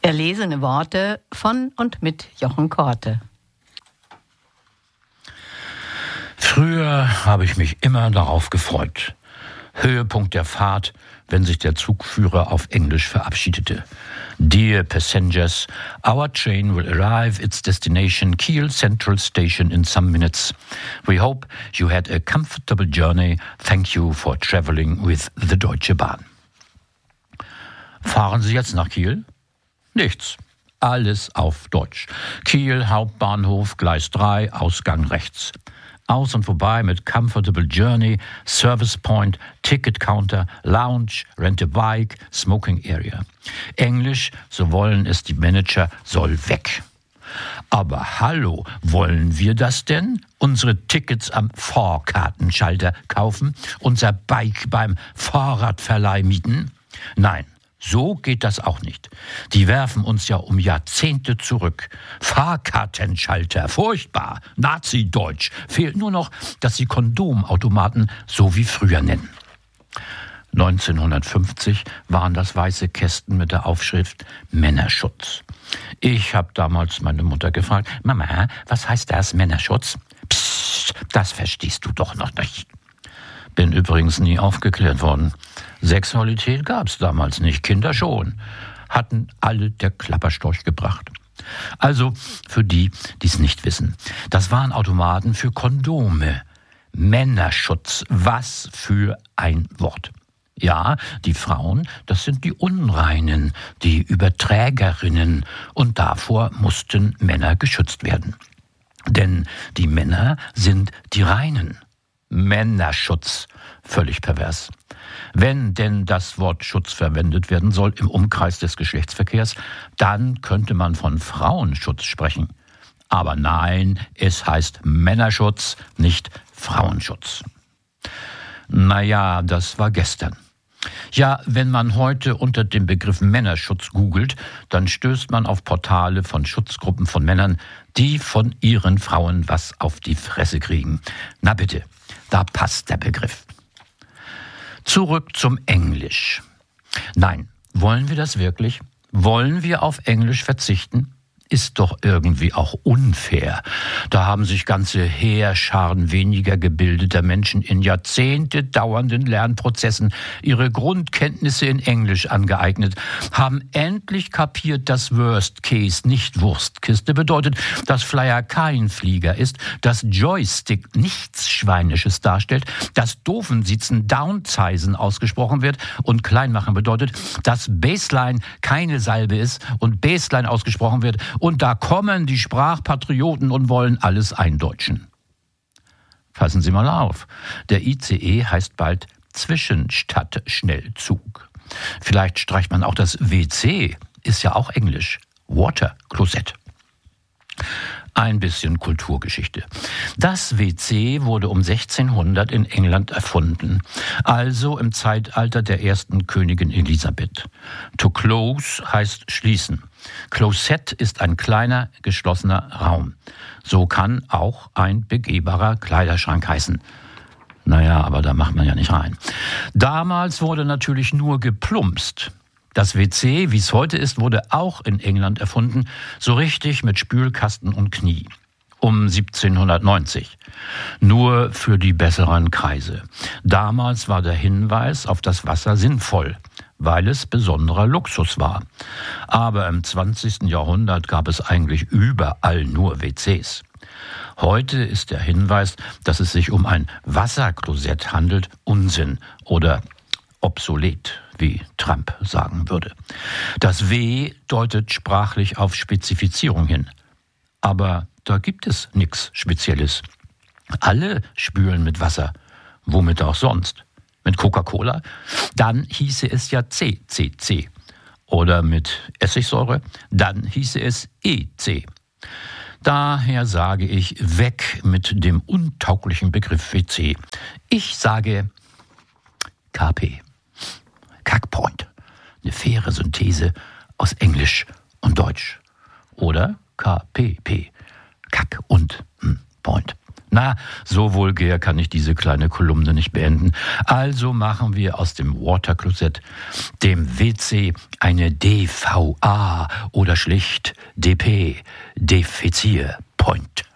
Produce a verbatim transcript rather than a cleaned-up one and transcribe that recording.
Erlesene Worte von und mit Jochen Korte. Früher habe ich mich immer darauf gefreut. Höhepunkt der Fahrt, wenn sich der Zugführer auf Englisch verabschiedete. Dear passengers, our train will arrive its destination Kiel Central Station in some minutes. We hope you had a comfortable journey. Thank you for traveling with the Deutsche Bahn. Fahren Sie jetzt nach Kiel? Nichts. Alles auf Deutsch. Kiel, Hauptbahnhof, Gleis drei, Ausgang rechts. Aus und vorbei mit Comfortable Journey, Service Point, Ticket Counter, Lounge, Rent a Bike, Smoking Area. Englisch, so wollen es die Manager, soll weg. Aber hallo, wollen wir das denn? Unsere Tickets am Fahrkartenschalter kaufen? Unser Bike beim Fahrradverleih mieten? Nein. So geht das auch nicht. Die werfen uns ja um Jahrzehnte zurück. Fahrkartenschalter, furchtbar, Nazi-Deutsch. Fehlt nur noch, dass sie Kondomautomaten so wie früher nennen. neunzehnhundertfünfzig waren das weiße Kästen mit der Aufschrift Männerschutz. Ich habe damals meine Mutter gefragt, Mama, was heißt das, Männerschutz? Psst, das verstehst du doch noch nicht. Bin übrigens nie aufgeklärt worden. Sexualität gab's damals nicht, Kinder schon. Hatten alle der Klapperstorch gebracht. Also für die, die es nicht wissen. Das waren Automaten für Kondome. Männerschutz, was für ein Wort. Ja, die Frauen, das sind die Unreinen, die Überträgerinnen. Und davor mussten Männer geschützt werden. Denn die Männer sind die Reinen. Männerschutz, völlig pervers. Wenn denn das Wort Schutz verwendet werden soll im Umkreis des Geschlechtsverkehrs, dann könnte man von Frauenschutz sprechen. Aber nein, es heißt Männerschutz, nicht Frauenschutz. Naja, das war gestern. Ja, wenn man heute unter dem Begriff Männerschutz googelt, dann stößt man auf Portale von Schutzgruppen von Männern, die von ihren Frauen was auf die Fresse kriegen. Na bitte, da passt der Begriff. Zurück zum Englisch. Nein, wollen wir das wirklich? Wollen wir auf Englisch verzichten? Ist doch irgendwie auch unfair. Da haben sich ganze Heerscharen weniger gebildeter Menschen in Jahrzehnte dauernden Lernprozessen ihre Grundkenntnisse in Englisch angeeignet, haben endlich kapiert, dass Worst Case nicht Wurstkiste bedeutet, dass Flyer kein Flieger ist, dass Joystick nichts Schweinisches darstellt, dass Doofensitzen Downsizen ausgesprochen wird und Kleinmachen bedeutet, dass Baseline keine Salbe ist und Baseline ausgesprochen wird. Und da kommen die Sprachpatrioten und wollen alles eindeutschen. Passen Sie mal auf. Der I C E heißt bald Zwischenstadt-Schnellzug. Vielleicht streicht man auch das W C, ist ja auch Englisch. Water Closet. Ein bisschen Kulturgeschichte. Das W C wurde um sechzehnhundert in England erfunden, also im Zeitalter der ersten Königin Elisabeth. To close heißt schließen. Closet ist ein kleiner, geschlossener Raum. So kann auch ein begehbarer Kleiderschrank heißen. Naja, aber da macht man ja nicht rein. Damals wurde natürlich nur geplumpst. Das W C, wie es heute ist, wurde auch in England erfunden, so richtig mit Spülkasten und Knie. Um siebzehnhundertneunzig. Nur für die besseren Kreise. Damals war der Hinweis auf das Wasser sinnvoll, weil es besonderer Luxus war. Aber im zwanzigsten Jahrhundert gab es eigentlich überall nur W Cs. Heute ist der Hinweis, dass es sich um ein Wasserklosett handelt, Unsinn oder obsolet, wie Trump sagen würde. Das W deutet sprachlich auf Spezifizierung hin. Aber da gibt es nichts Spezielles. Alle spülen mit Wasser. Womit auch sonst? Mit Coca-Cola? Dann hieße es ja C C C. Oder mit Essigsäure? Dann hieße es E C. Daher sage ich, weg mit dem untauglichen Begriff W C. Ich sage K P. Kackpoint. Eine faire Synthese aus Englisch und Deutsch. Oder K P P. Kack und hm, Point. Na, so vulgär kann ich diese kleine Kolumne nicht beenden. Also machen wir aus dem Watercloset, dem W C, eine D V A oder schlicht D P, Defizierpoint.